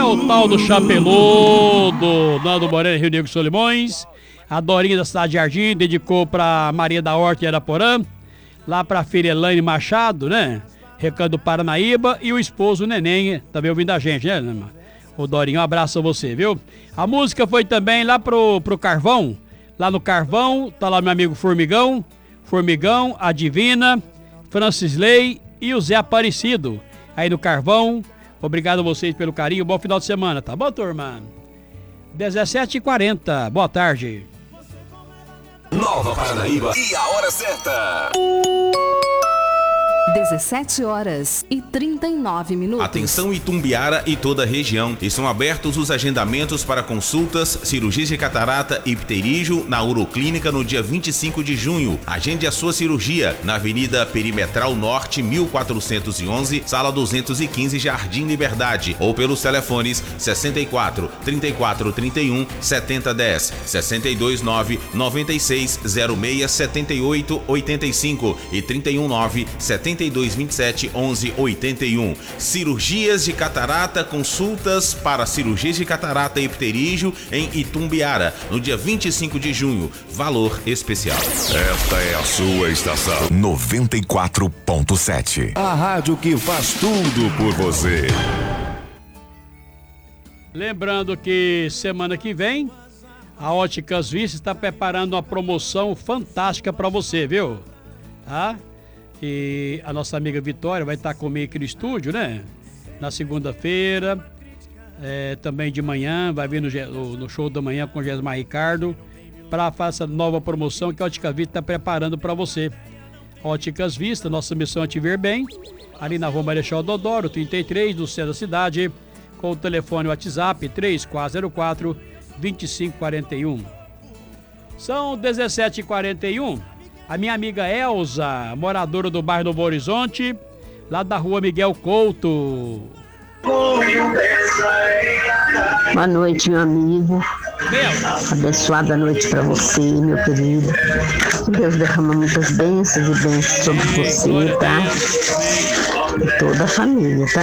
o tal do Chapeludo, Nando Moreno, Rio Negro Solimões. A Dorinha da Cidade de Jardim dedicou pra Maria da Horta e Araporã. Lá pra filha Elaine Machado, né? Recanto do Paranaíba. E o esposo, o Neném, também ouvindo a gente, né? Ô Dorinha, um abraço a você, viu? A música foi também lá pro Carvão. Lá no Carvão, tá lá meu amigo Formigão, a Divina, Francisley e o Zé Aparecido. Aí no Carvão, obrigado a vocês pelo carinho, bom final de semana, tá bom, turma? 17h40, boa tarde. Nova Paranaíba e a hora certa. 17h39. Atenção Itumbiara e toda a região. Estão abertos os agendamentos para consultas, cirurgias de catarata e pterígio na Uroclínica no dia 25 de junho. Agende a sua cirurgia na Avenida Perimetral Norte, 1411, Sala 215, Jardim Liberdade, ou pelos telefones 64 34 31 70 10, 62 9 96 06 78 85 e 31 9 72 27 11 81. Cirurgias de catarata, consultas para cirurgias de catarata e pterígio em Itumbiara, no dia 25 de junho. Valor especial. Esta é a sua estação 94.7. A rádio que faz tudo por você. Lembrando que semana que vem a Óticas Vista está preparando uma promoção fantástica para você, viu? Tá? E a nossa amiga Vitória vai estar comigo aqui no estúdio, né? Na segunda-feira, também de manhã, vai vir no show da manhã com o Gesmar Ricardo para fazer essa nova promoção que a Óticas Vista está preparando para você. Óticas Vista, nossa missão é te ver bem, ali na Rua Marechal Deodoro, 33, no centro da cidade, com o telefone WhatsApp 3404-2541. São 17h41. A minha amiga Elza, moradora do bairro Novo Horizonte, lá da Rua Miguel Couto. Boa noite, meu amigo. Abençoada noite para você, meu querido. Que Deus derrama muitas bênçãos e bênçãos sobre você, tá? E toda a família, tá?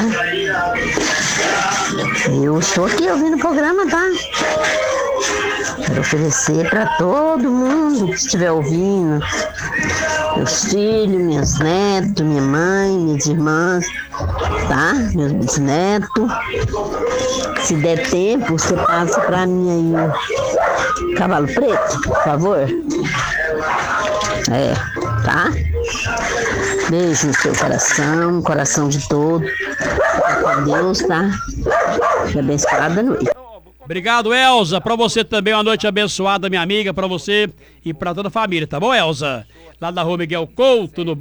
Eu estou aqui ouvindo o programa, tá? Quero oferecer para todo mundo que estiver ouvindo, meus filhos, meus netos, minha mãe, minhas irmãs, tá? Meus bisnetos. Se der tempo, você passa para mim aí o cavalo preto, por favor. Tá? Beijo no seu coração, coração de todos. Com Deus, tá? E abençoada noite. Obrigado, Elza. Pra você também, uma noite abençoada, minha amiga, pra você e pra toda a família, tá bom, Elza? Lá da Rua Miguel Couto, no